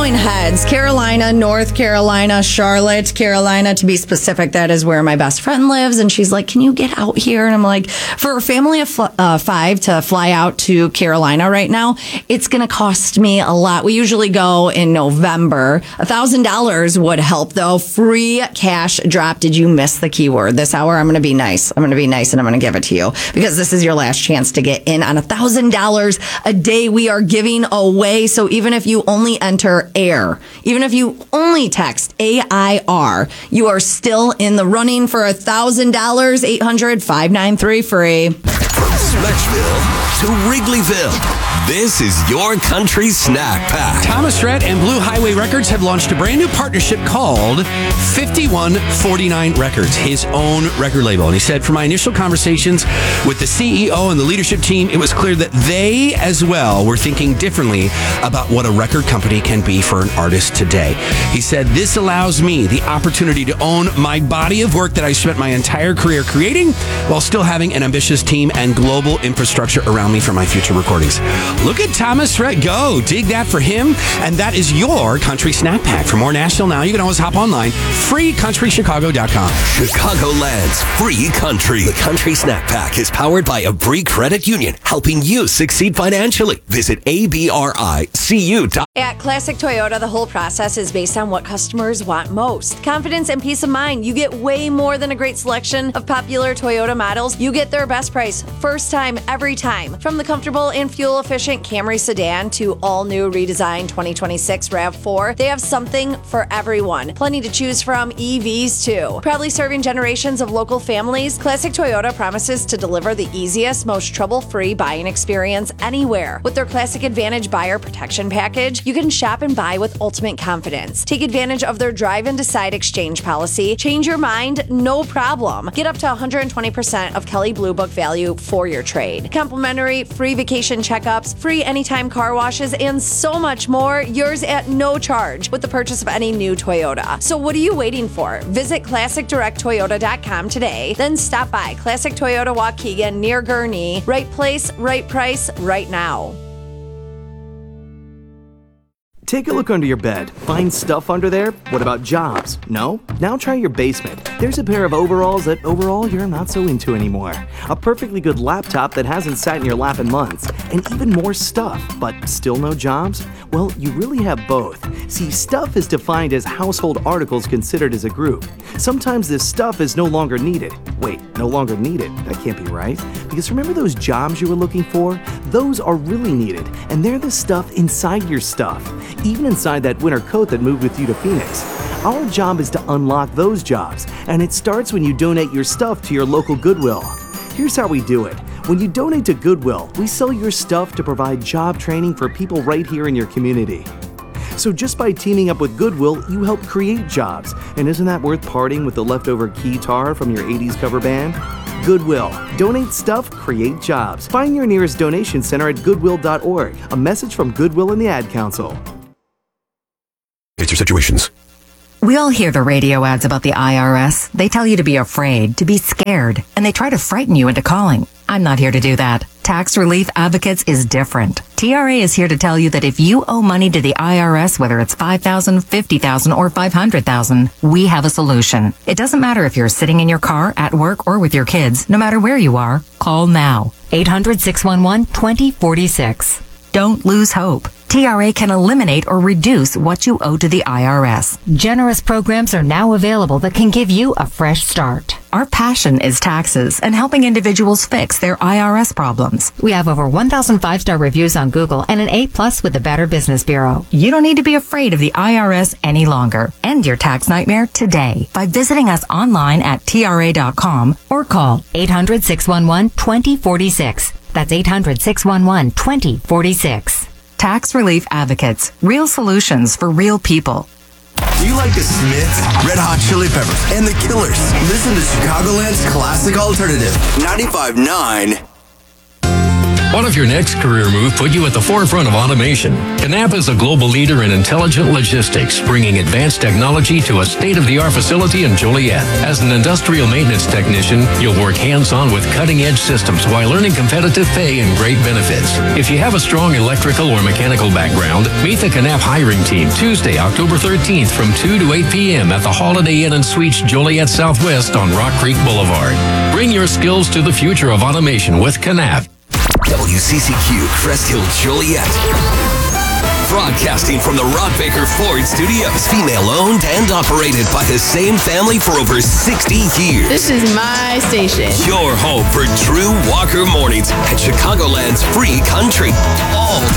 going heads. Carolina, North Carolina, Charlotte, Carolina, to be specific. That is where my best friend lives. And she's like, can you get out here? And I'm like, for a family of 5 to fly out to Carolina right now, it's going to cost me a lot. We usually go in November. $1,000 would help, though. Free cash drop. Did you miss the keyword? This hour, I'm going to be nice. I'm going to be nice, and I'm going to give it to you because this is your last chance to get in on $1,000 a day we are giving away. So even if you only enter AIR, even if you only text AIR, you are still in the running for $1,000. 800-593-FREE. From Smexville to Wrigleyville, this is your country snack pack. Thomas Rhett and Blue Highway Records have launched a brand new partnership called 5149 Records, his own record label. And he said, from my initial conversations with the CEO and the leadership team, it was clear that they as well were thinking differently about what a record company can be for an artist today. He said, this allows me the opportunity to own my body of work that I spent my entire career creating while still having an ambitious team and global infrastructure around me for my future recordings. Look at Thomas Rhett go. Dig that for him. And that is your country snack pack. For more National Now, you can always hop online. FreeCountryChicago.com. Chicagoland's free country. The Country Snack Pack is powered by Abri Credit Union, helping you succeed financially. Visit ABRICU.com. At Classic Toyota, the whole process is based on what customers want most. Confidence and peace of mind. You get way more than a great selection of popular Toyota models. You get their best price, first time, every time. From the comfortable and fuel-efficient Camry sedan to all-new redesigned 2026 RAV4, they have something for everyone. Plenty to choose from, EVs too. Proudly serving generations of local families, Classic Toyota promises to deliver the easiest, most trouble-free buying experience anywhere. With their Classic Advantage Buyer Protection Package, you can shop and buy with ultimate confidence. Take advantage of their Drive and Decide exchange policy. Change your mind, no problem. Get up to 120% of Kelley Blue Book value for your trade. Complimentary free vacation checkups, free anytime car washes, and so much more. Yours at no charge with the purchase of any new Toyota. So what are you waiting for? Visit ClassicDirectToyota.com today. Then stop by Classic Toyota Waukegan near Gurnee. Right place, right price, right now. Take a look under your bed. Find stuff under there? What about jobs? No? Now try your basement. There's a pair of overalls that overall you're not so into anymore. A perfectly good laptop that hasn't sat in your lap in months. And even more stuff, but still no jobs? Well, you really have both. See, stuff is defined as household articles considered as a group. Sometimes this stuff is no longer needed. Wait, no longer needed? That can't be right. Because remember those jobs you were looking for? Those are really needed, and they're the stuff inside your stuff. Even inside that winter coat that moved with you to Phoenix. Our job is to unlock those jobs, and it starts when you donate your stuff to your local Goodwill. Here's how we do it. When you donate to Goodwill, we sell your stuff to provide job training for people right here in your community. So just by teaming up with Goodwill, you help create jobs. And isn't that worth parting with the leftover guitar from your 80s cover band? Goodwill. Donate stuff, create jobs. Find your nearest donation center at goodwill.org. A message from Goodwill and the Ad Council. Answer situations. We all hear the radio ads about the IRS. They tell you to be afraid, to be scared, and they try to frighten you into calling. I'm not here to do that. Tax Relief Advocates is different. TRA is here to tell you that if you owe money to the IRS, whether it's $5,000, $50,000, or $500,000, we have a solution. It doesn't matter if you're sitting in your car, at work, or with your kids. No matter where you are, call now. 800-611-2046. Don't lose hope. TRA can eliminate or reduce what you owe to the IRS. Generous programs are now available that can give you a fresh start. Our passion is taxes and helping individuals fix their IRS problems. We have over 1,000 5-star reviews on Google and an A+ with the Better Business Bureau. You don't need to be afraid of the IRS any longer. End your tax nightmare today by visiting us online at TRA.com or call 800-611-2046. That's 800-611-2046. Tax Relief Advocates. Real solutions for real people. Do you like the Smiths, Red Hot Chili Peppers, and the Killers? Listen to Chicagoland's classic alternative, 95.9 What if your next career move put you at the forefront of automation? Knapp is a global leader in intelligent logistics, bringing advanced technology to a state-of-the-art facility in Joliet. As an industrial maintenance technician, you'll work hands-on with cutting-edge systems while earning competitive pay and great benefits. If you have a strong electrical or mechanical background, meet the Knapp hiring team Tuesday, October 13th from 2 to 8 p.m. at the Holiday Inn and Suites Joliet Southwest on Rock Creek Boulevard. Bring your skills to the future of automation with Knapp. WCCQ Crest Hill Joliet. Broadcasting from the Rod Baker Ford Studios. Female-owned and operated by the same family for over 60 years. This is my station. Your home for Drew Walker mornings at Chicagoland's free country. All